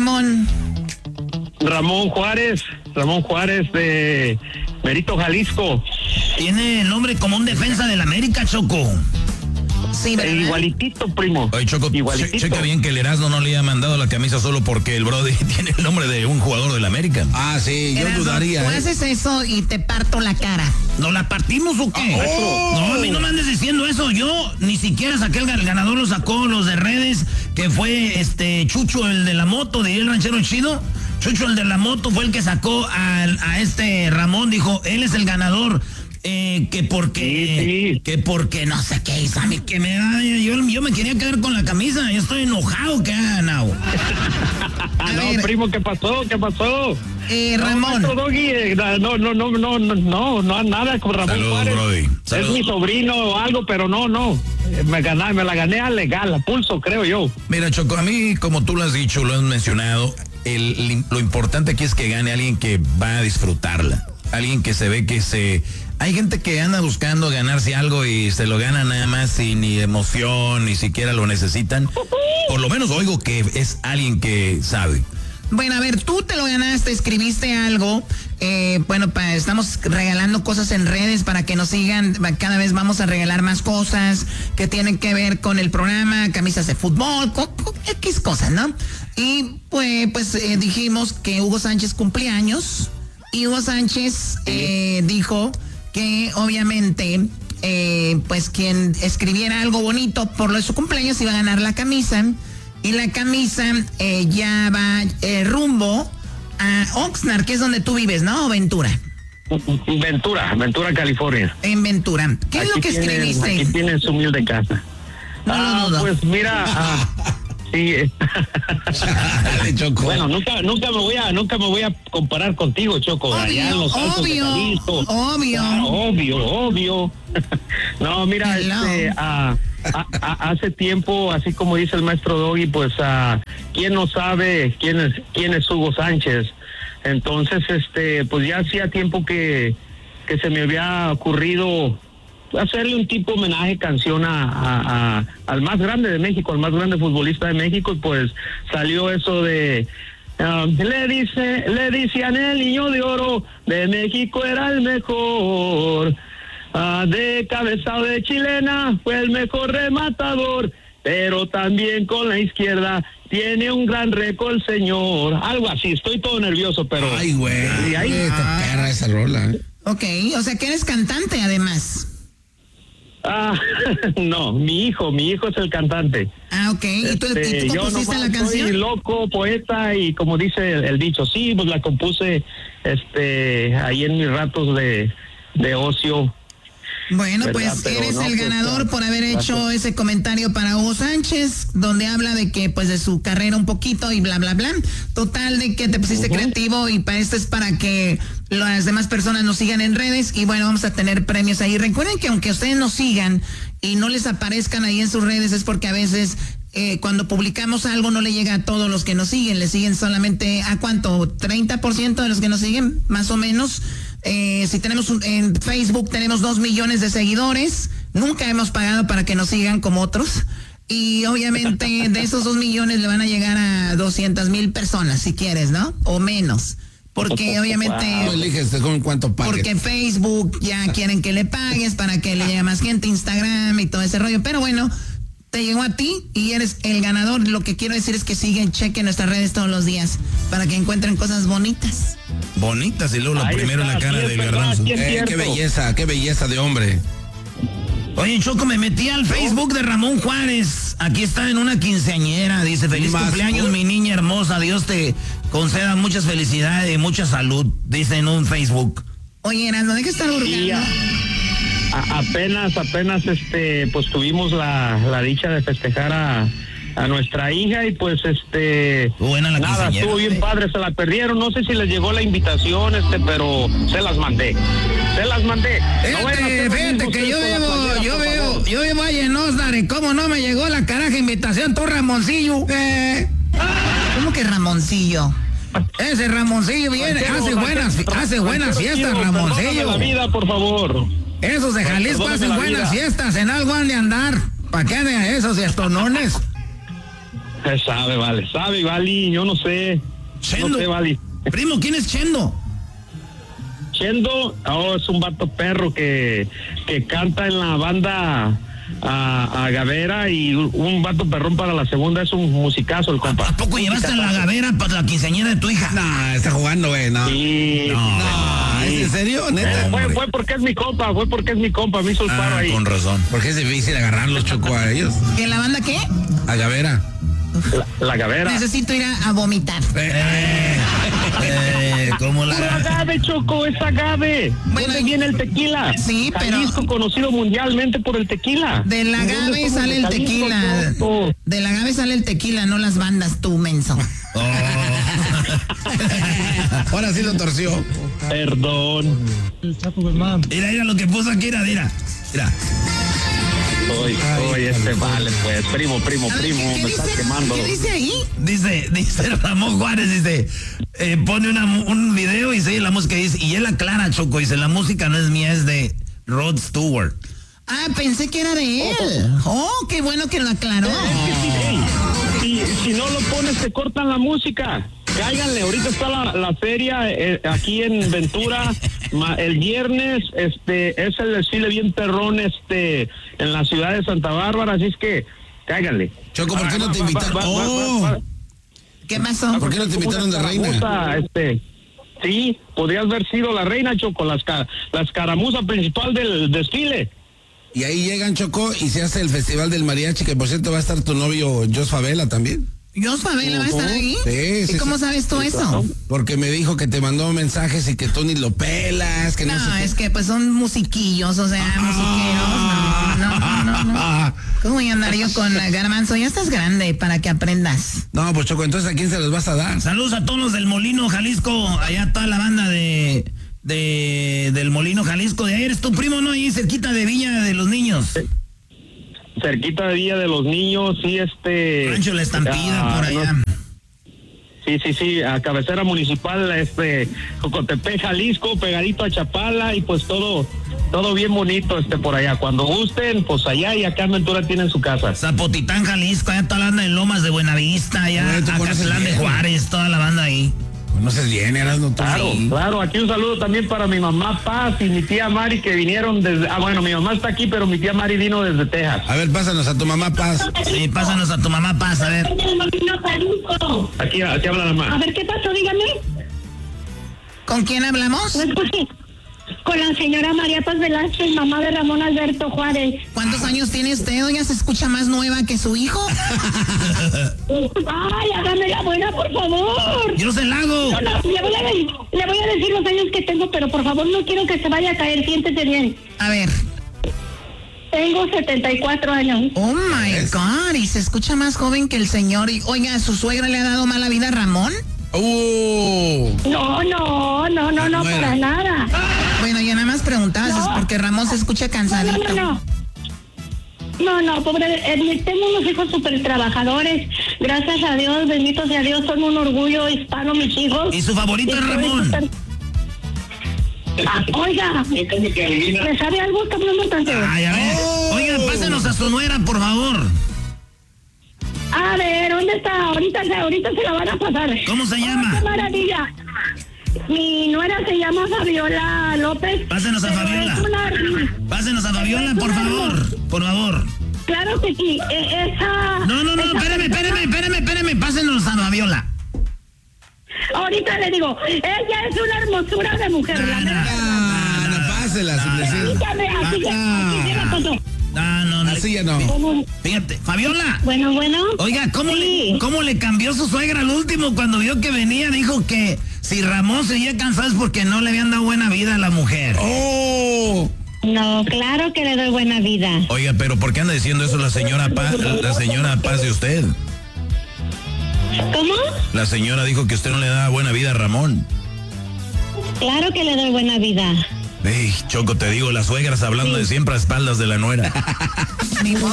Ramón? Ramón Juárez de Merito, Jalisco. Tiene el nombre como un defensa del América, Choco. Sí, ¿verdad? Igualitito, primo. Oye, Choco, checa bien que el Erasmo no le haya mandado la camisa solo porque el Brody tiene el nombre de un jugador del América. Ah, sí, yo Erasmo, dudaría. Tú haces eso y te parto la cara. ¿Nos la partimos o qué? No, a mí no me andes diciendo eso. Yo ni siquiera saqué el ganador, lo sacó los de redes, que fue Chucho, el de la moto, de el ranchero chido. Chucho, el de la moto, fue el que sacó a Ramón, dijo, él es el ganador. Que porque no sé qué hizo a mí, que me da, yo me quería quedar con la camisa, yo estoy enojado que ha ganado. No, primo, ¿qué pasó? Ramón. No, Doggy, no, nada con Ramón. Saludos, Juárez. Brody. Es mi sobrino o algo, pero no. Me la gané a legal, a pulso, creo yo. Mira, Choco, a mí, como tú lo has dicho, lo has mencionado, lo importante aquí es que gane alguien que va a disfrutarla. Alguien que se ve Hay gente que anda buscando ganarse algo y se lo gana nada más sin ni emoción, ni siquiera lo necesitan. Por lo menos oigo que es alguien que sabe. Bueno, a ver, tú te lo ganaste, escribiste algo. Estamos regalando cosas en redes para que nos sigan. Cada vez vamos a regalar más cosas que tienen que ver con el programa, camisas de fútbol, X cosas, ¿no? Y pues dijimos que Hugo Sánchez cumplía años. Y Hugo Sánchez dijo que obviamente pues quien escribiera algo bonito por lo de su cumpleaños iba a ganar la camisa. Y la camisa ya va rumbo a Oxnard, que es donde tú vives, ¿no? ¿O Ventura? Ventura, California. En Ventura. ¿Qué es lo que escribiste? Aquí tienes su humilde casa. No. Pues mira... Sí. Bueno, nunca me voy a comparar contigo, Choco. Allá en los Altos de Jalisco. Obvio. No, mira, hace tiempo, así como dice el maestro Doggy, pues quién no sabe quién es Hugo Sánchez. Entonces, pues ya hacía tiempo que se me había ocurrido hacerle un tipo homenaje, canción al más grande de México, al más grande futbolista de México, y pues salió eso de le decían el niño de oro de México era el mejor, de cabezado de chilena fue el mejor rematador, pero también con la izquierda tiene un gran récord el señor, algo así. Estoy todo nervioso, pero ay, güey, te perra esa rola. Ok, o sea que eres cantante además. No, mi hijo es el cantante. Ok. ¿Y tú compusiste la canción? Soy loco, poeta, y como dice el dicho, sí, pues la compuse ahí en mis ratos de ocio. Bueno, ¿verdad? pues Pero eres no, el ganador por haber hecho ese comentario para Hugo Sánchez, donde habla de que pues de su carrera un poquito y bla, bla, bla. Total, de que te pusiste creativo, y para esto es para que las demás personas nos sigan en redes, y bueno, vamos a tener premios ahí. Recuerden que aunque ustedes nos sigan y no les aparezcan ahí en sus redes, es porque a veces cuando publicamos algo no le llega a todos los que nos siguen, le siguen solamente ¿a cuánto? 30% de los que nos siguen, más o menos. Si tenemos en Facebook tenemos 2 millones de seguidores, nunca hemos pagado para que nos sigan como otros, y obviamente de esos 2 millones le van a llegar a 200,000 personas si quieres, ¿no? O menos, porque obviamente eliges con cuánto pagues. Porque Facebook ya quieren que le pagues para que le llegue más gente, Instagram y todo ese rollo, pero bueno, te llegó a ti y eres el ganador. Lo que quiero decir es que chequen nuestras redes todos los días para que encuentren cosas bonitas. Bonitas, y luego lo primero en la cara del Garbanzo. Qué belleza de hombre. Oye, Choco, me metí al Facebook de Ramón Juárez. Aquí está en una quinceañera. Dice, feliz cumpleaños, mi niña hermosa. Dios te conceda muchas felicidades y mucha salud. Dice en un Facebook. Oye, Erasmo, deja de estar hurgando. Apenas pues tuvimos la dicha de festejar a nuestra hija, y pues buena la nada, estuvo bien padre. Se la perdieron, no sé si les llegó la invitación, pero se las mandé. Fíjate que yo vivo ahí en Oxnard, y cómo no me llegó la caraja invitación, tú, Ramoncillo. ¿Cómo que Ramoncillo? Ese Ramoncillo viene, hace buenas fiestas, Ramoncillo. La vida, por favor. Esos de Jalisco hacen buenas fiestas, en algo han de andar. ¿Para qué de esos estonones? Sabe, vale, yo no sé. Chendo. No sé, vale. Primo, ¿quién es Chendo? Chendo, es un vato perro que canta en la banda a Gavera, y un vato perrón para la segunda, es un musicazo el compa. ¿A poco llevaste a la Gavera para la quinceañera de tu hija? No, está jugando, güey, no. Sí, No, ¿es en serio? ¿Neta? fue porque es mi compa, me hizo el paro ahí. Con razón. Porque es difícil agarrarlos, Choco, a ellos. ¿En la banda qué? A Gavera. La Gavera. Necesito ir a vomitar. ¿Cómo Puro la...? agave, Choco, es agave. Bueno, ¿Dónde viene el tequila? Sí, pero- Jalisco, conocido mundialmente por el tequila. Del ¿Dónde agave somos? sale De el Jalisco, tequila. Choco. Del agave sale el tequila, no las bandas, tú, menso. Ahora sí lo torció. Perdón. Mira lo que puso aquí, mira. Oye, vale, pues, primo, A ver, ¿qué me estás dice? quemando. ¿Qué dice ahí? Dice Ramón Juárez, dice, pone un video y sigue la música y dice, y él aclara, Choco, dice, la música no es mía, es de Rod Stewart. Ah, pensé que era de él. Oh, qué bueno que lo aclaró. Si no lo pones, te cortan la música. Cáiganle, ahorita está la feria aquí en Ventura. El viernes es el desfile bien perrón en la ciudad de Santa Bárbara, así es que cáiganle. Choco, ¿por qué no te invitaron? ¿Qué pasó? ¿Por qué no te invitaron de reina? Sí, podrías haber sido la reina, Choco, la escaramuza principal del desfile. Y ahí llegan, Choco, y se hace el Festival del Mariachi, que por cierto va a estar tu novio Jos Favela también. ¿Yo Favela va a estar ahí? Sí, ¿Y cómo sabes tú eso? Porque me dijo que te mandó mensajes y que tú ni lo pelas, que no sé No, qué. es que pues son musiquillos, o sea, musiqueros. No. ¿Cómo voy a andar yo con Garbanzo? Ya estás grande para que aprendas. No, pues Choco, entonces ¿a quién se los vas a dar? Saludos a todos los del Molino, Jalisco, allá toda la banda del Molino, Jalisco. De ahí eres tu primo, ¿no? Ahí cerquita de Villa de los Niños. Cerquita de Villa de los Niños, sí, Rancho La Estampida, por allá. Sí, a cabecera municipal, Jocotepec, Jalisco, pegadito a Chapala, y pues todo bien bonito, por allá. Cuando gusten, pues allá, y acá en Ventura tienen su casa. Zapotitán, Jalisco, allá toda la banda de Lomas de Buenavista, allá Bueno, tú conoces Acatlán de bien. Juárez, toda la banda ahí. Conoces bien, eras no tú. Claro, aquí un saludo también para mi mamá Paz y mi tía Mari, que vinieron desde... mi mamá está aquí, pero mi tía Mari vino desde Texas. A ver, pásanos a tu mamá Paz. Sí, pásanos a tu mamá Paz, a ver. Aquí habla la A mamá. ver, ¿qué pasó? Dígame. ¿Con quién hablamos? No escuché. Con la señora María Paz Velázquez, mamá de Ramón Alberto Juárez. ¿Cuántos años tiene usted? Oiga, se escucha más nueva que su hijo. Ay, hágame la buena, por favor. Yo se la hago. No, le voy a decir los años que tengo, pero por favor no quiero que se vaya a caer, siéntese bien. A ver. Tengo 74 años. Oh my God, y se escucha más joven que el señor. Y, oiga, ¿su suegra le ha dado mala vida a Ramón? No, para nada. Bueno, ya nada más preguntabas, es porque Ramón se escucha cansadito. No, pobre, tengo unos hijos súper trabajadores, gracias a Dios, bendito sea Dios, son un orgullo hispano mis hijos. Y su favorito es Ramón. Oiga, ¿me sabe algo? Está hablando tan feo. Ay, a ver. Oiga, pásenos a su nuera, por favor. A ver, ¿dónde está? Ahorita se la van a pasar. ¿Cómo se llama? ¡Qué maravilla! Mi nuera se llama Fabiola López. Pásenos a pero Fabiola. es una- Pásenos a Fabiola, por favor. Por favor. Claro que sí. Esa. No, espérame. Pásenos a Fabiola. Ahorita le digo, ella es una hermosura de mujer. la neta. No, páselas. Dígame, así se la pasó. No. Así ya no. Fíjate, Fabiola. Bueno. Oiga, Sí. ¿cómo le cambió su suegra al último cuando vio que venía? Dijo que si Ramón seguía cansado es porque no le habían dado buena vida a la mujer. No, claro que le doy buena vida. Oiga, pero ¿por qué anda diciendo eso la señora Paz de usted? ¿Cómo? La señora dijo que usted no le da buena vida a Ramón. Claro que le doy buena vida. Ey, Choco, te digo, las suegras hablando de siempre a espaldas de la nuera.